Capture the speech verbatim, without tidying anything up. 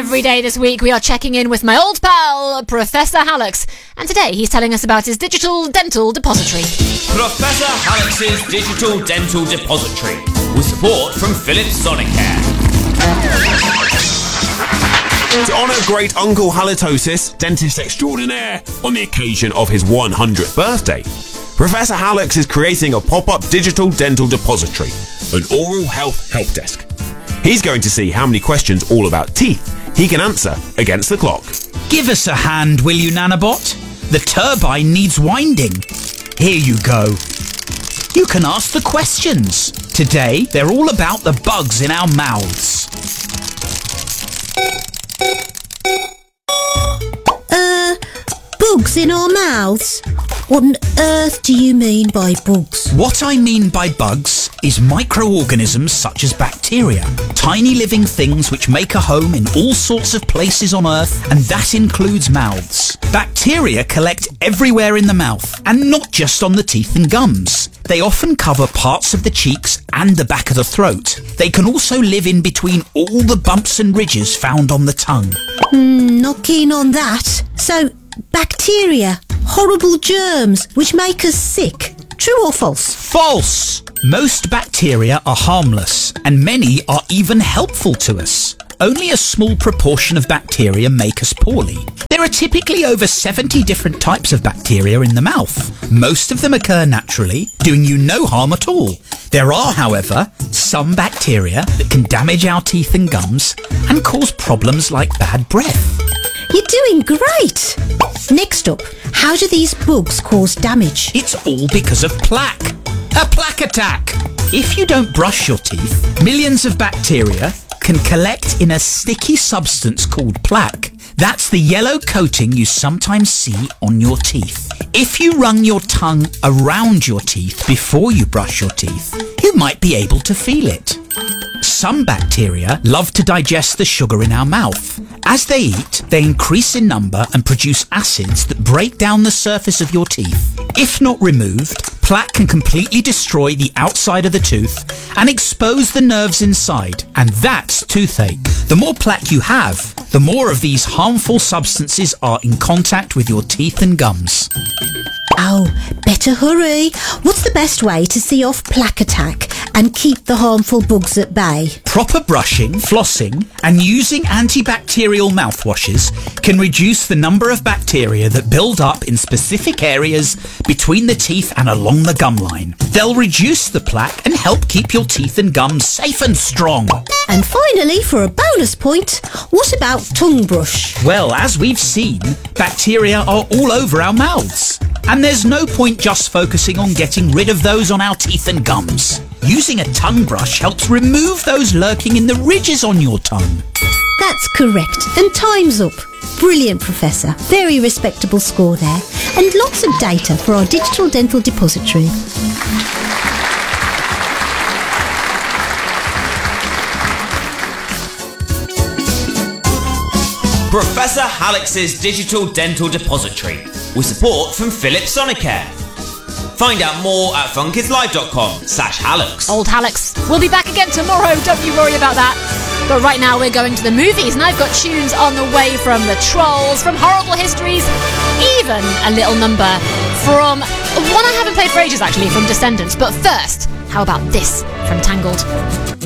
Every day this week we are checking in with my old pal, Professor Hallux. And today he's telling us about his digital dental depository. Professor Hallux's Digital Dental Depository, with support from Philips Sonicare. To honour great Uncle Halitosis, dentist extraordinaire, on the occasion of his one hundredth birthday, Professor Hallux is creating a pop-up digital dental depository, an oral health help desk. He's going to see how many questions all about teeth he can answer against the clock. Give us a hand, will you, Nanobot? The turbine needs winding. Here you go. You can ask the questions. Today, they're all about the bugs in our mouths. Uh, bugs in our mouths? What on earth do you mean by bugs? What I mean by bugs is microorganisms such as bacteria, tiny living things which make a home in all sorts of places on Earth, and that includes mouths. Bacteria collect everywhere in the mouth, and not just on the teeth and gums. They often cover parts of the cheeks and the back of the throat. They can also live in between all the bumps and ridges found on the tongue. Hmm, not keen on that. So, bacteria, horrible germs which make us sick. True or false? False! Most bacteria are harmless, and many are even helpful to us. Only a small proportion of bacteria make us poorly. There are typically over seventy different types of bacteria in the mouth. Most of them occur naturally, doing you no harm at all. There are, however, some bacteria that can damage our teeth and gums and cause problems like bad breath. You're doing great! Next up, how do these bugs cause damage? It's all because of plaque. A plaque attack! If you don't brush your teeth, millions of bacteria can collect in a sticky substance called plaque. That's the yellow coating you sometimes see on your teeth. If you run your tongue around your teeth before you brush your teeth, you might be able to feel it. Some bacteria love to digest the sugar in our mouth. As they eat, they increase in number and produce acids that break down the surface of your teeth. If not removed, plaque can completely destroy the outside of the tooth and expose the nerves inside, and that's toothache. The more plaque you have, the more of these harmful substances are in contact with your teeth and gums. Oh, better hurry. What's the best way to see off plaque attack and keep the harmful bugs at bay? Proper brushing, flossing, and using antibacterial mouthwashes can reduce the number of bacteria that build up in specific areas between the teeth and along the gum line. They'll reduce the plaque and help keep your teeth and gums safe and strong. And finally, for a bonus point, what about tongue brush? Well, as we've seen, bacteria are all over our mouths. And there's no point just focusing on getting rid of those on our teeth and gums. Using a tongue brush helps remove those lurking in the ridges on your tongue. That's correct. And time's up. Brilliant, Professor. Very respectable score there. And lots of data for our digital dental depository. Professor Hallux's Digital Dental Depository, with support from Philips Sonicare. Find out more at funkidslive.com slash Hallux. Old Hallux. We'll be back again tomorrow, don't you worry about that. But right now we're going to the movies, and I've got tunes on the way from The Trolls, from Horrible Histories, even a little number from one I haven't played for ages actually, from Descendants. But first, how about this from Tangled?